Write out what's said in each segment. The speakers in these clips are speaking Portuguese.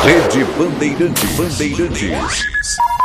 Rede Bandeirantes.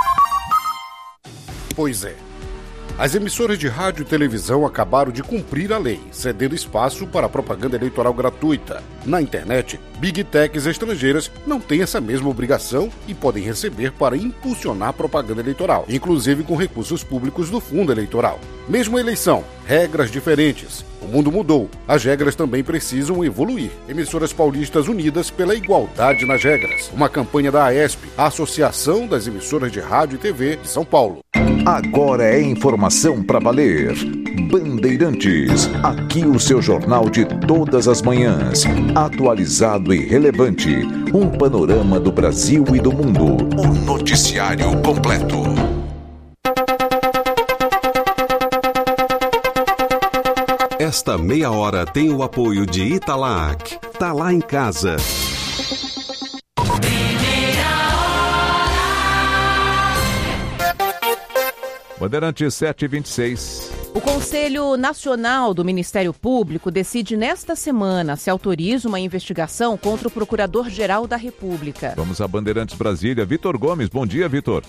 Pois é. As emissoras de rádio e televisão acabaram de cumprir a lei, cedendo espaço para a propaganda eleitoral gratuita. Na internet, Big Techs estrangeiras não têm essa mesma obrigação e podem receber para impulsionar a propaganda eleitoral, inclusive com recursos públicos do fundo eleitoral. Mesmo eleição, regras diferentes. O mundo mudou. As regras também precisam evoluir. Emissoras paulistas unidas pela igualdade nas regras. Uma campanha da AESP, a Associação das Emissoras de Rádio e TV de São Paulo. Agora é informação para valer. Bandeirantes, aqui o seu jornal de todas as manhãs. Atualizado e relevante. Um panorama do Brasil e do mundo. O noticiário completo. Esta meia hora tem o apoio de Italac. Tá lá em casa. Bandeirantes 7h26. O Conselho Nacional do Ministério Público decide nesta semana se autoriza uma investigação contra o Procurador-Geral da República. Vamos a Bandeirantes Brasília. Vitor Gomes, bom dia, Vitor.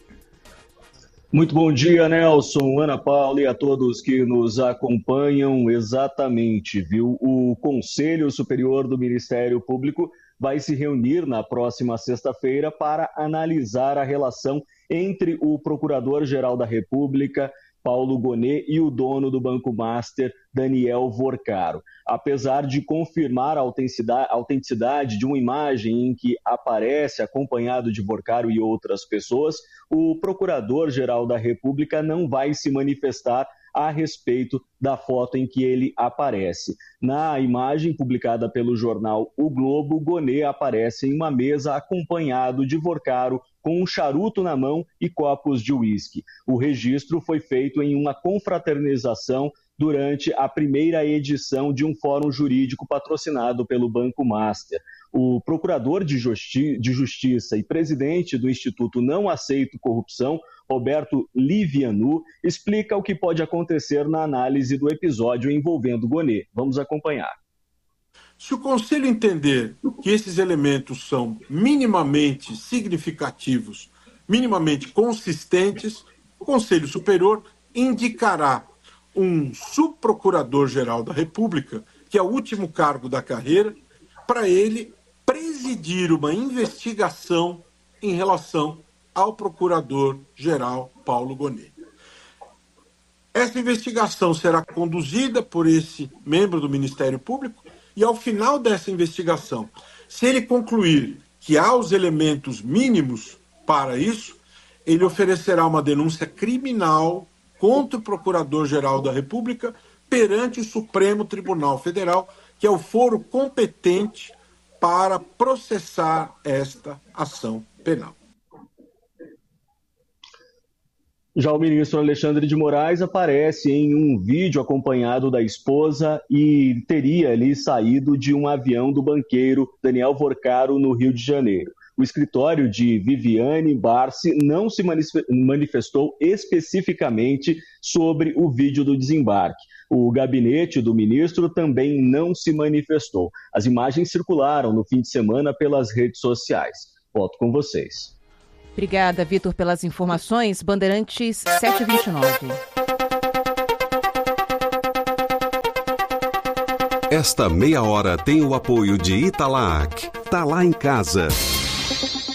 Muito bom dia, Nelson, Ana Paula e a todos que nos acompanham. Exatamente, viu? O Conselho Superior do Ministério Público vai se reunir na próxima sexta-feira para analisar a relação entre o Procurador-Geral da República, Paulo Gonet, e o dono do Banco Master, Daniel Vorcaro. Apesar de confirmar a autenticidade de uma imagem em que aparece acompanhado de Vorcaro e outras pessoas, o Procurador-Geral da República não vai se manifestar a respeito da foto em que ele aparece. Na imagem publicada pelo jornal O Globo, Gonet aparece em uma mesa acompanhado de Vorcaro, com um charuto na mão e copos de uísque. O registro foi feito em uma confraternização durante a primeira edição de um fórum jurídico patrocinado pelo Banco Master. O procurador de Justiça e presidente do Instituto Não Aceito Corrupção, Roberto Livianu, explica o que pode acontecer na análise do episódio envolvendo Gonet. Vamos acompanhar. Se o Conselho entender que esses elementos são minimamente significativos, minimamente consistentes, o Conselho Superior indicará um subprocurador-geral da República, que é o último cargo da carreira, para ele presidir uma investigação em relação ao procurador-geral Paulo Gonet. Essa investigação será conduzida por esse membro do Ministério Público e, ao final dessa investigação, se ele concluir que há os elementos mínimos para isso, ele oferecerá uma denúncia criminal contra o Procurador-Geral da República perante o Supremo Tribunal Federal, que é o foro competente para processar esta ação penal. Já o ministro Alexandre de Moraes aparece em um vídeo acompanhado da esposa e teria ali saído de um avião do banqueiro Daniel Vorcaro no Rio de Janeiro. O escritório de Viviane Barsi não se manifestou especificamente sobre o vídeo do desembarque. O gabinete do ministro também não se manifestou. As imagens circularam no fim de semana pelas redes sociais. Volto com vocês. Obrigada, Vitor, pelas informações. Bandeirantes 7h29. Esta meia hora tem o apoio de Italac. Tá lá em casa.